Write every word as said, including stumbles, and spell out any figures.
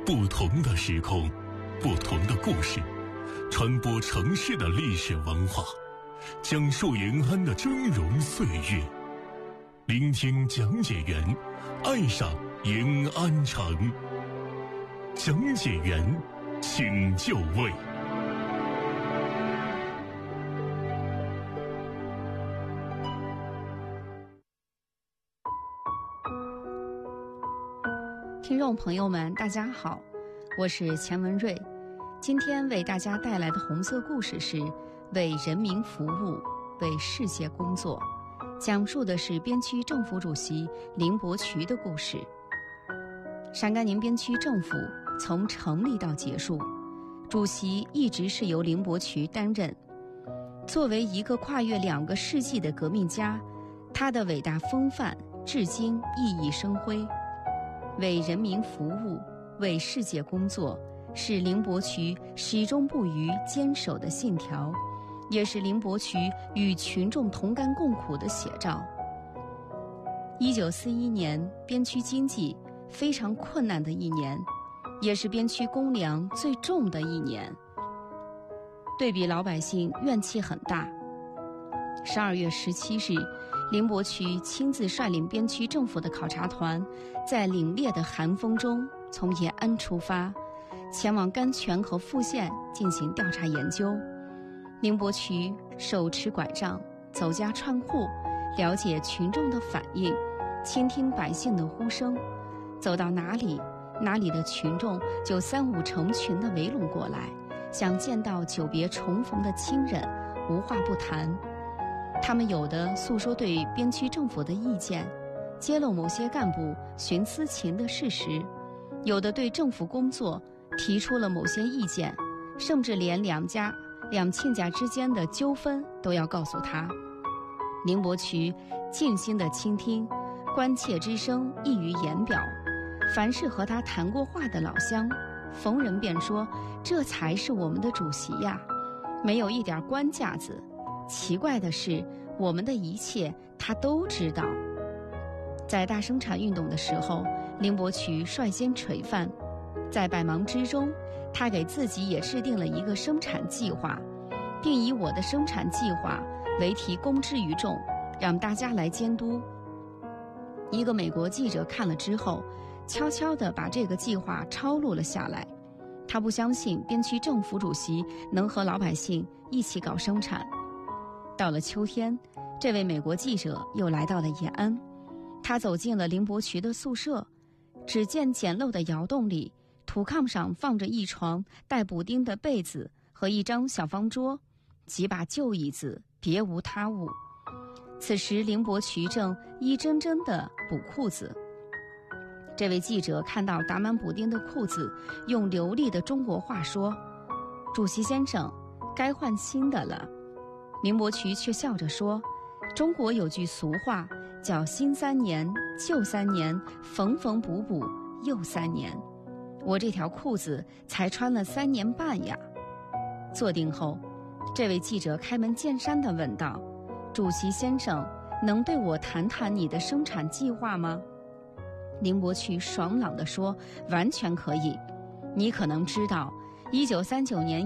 不同的时空，不同的故事，传播城市的历史文化，讲述延安的峥嵘岁月。聆听讲解员，爱上延安城。讲解员，请就位。 听众朋友们，大家好，我是钱文瑞。今天为大家带来的红色故事是为人民服务，为世界工作，讲述的是边区政府主席林伯渠的故事。陕甘宁边区政府从成立到结束，主席一直是由林伯渠担任。作为一个跨越两个世纪的革命家，他的伟大风范至今熠熠生辉。为人民服务，为世界工作，是林伯渠始终不渝坚守的信条，也是林伯渠与群众同甘共苦的写照。一九四一年，边区经济非常困难的一年，也是边区公粮最重的一年。对比老百姓怨气很大。十二月十七日，林伯渠亲自率领边区政府的考察团，在凛冽的寒风中从延安出发，前往甘泉和富县进行调查研究。林伯渠手持拐杖，走家串户，了解群众的反应，倾听百姓的呼声。走到哪里，哪里的群众就三五成群地围拢过来，像见到久别重逢的亲人，无话不谈。他们有的诉说对边区政府的意见，揭露某些干部徇私情的事实，有的对政府工作提出了某些意见，甚至连两家两亲家之间的纠纷都要告诉他。林伯渠静心地倾听，关切之声溢于言表。凡是和他谈过话的老乡，逢人便说：“这才是我们的主席呀！”没有一点官架子。奇怪的是，我们的一切他都知道。在大生产运动的时候，林伯渠率先垂范，在百忙之中，他给自己也制定了一个生产计划，并以我的生产计划为题公之于众，让大家来监督。一个美国记者看了之后，悄悄地把这个计划抄录了下来。他不相信边区政府主席能和老百姓一起搞生产。到了秋天，这位美国记者又来到了延安，他走进了林伯渠的宿舍，只见简陋的窑洞里，土炕上放着一床带补丁的被子和一张小方桌，几把旧椅子，别无他物。此时林伯渠正一针针地补裤子。这位记者看到打满补丁的裤子，用流利的中国话说：“主席先生，该换新的了。”林伯渠却笑着说：“中国有句俗话，叫新三年，旧三年，缝缝补补又三年。我这条裤子才穿了三年半呀。”坐定后，这位记者开门见山地问道：“主席先生，能对我谈谈你的生产计划吗？”林伯渠爽朗地说：“完全可以。你可能知道，一九三九年